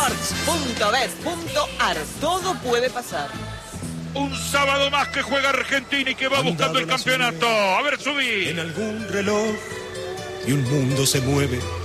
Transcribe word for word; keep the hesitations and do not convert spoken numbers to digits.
sports punto bet punto ar. Todo puede pasar. Un sábado más que juega Argentina y que va buscando el campeonato. A ver, subí. En algún reloj y un mundo se mueve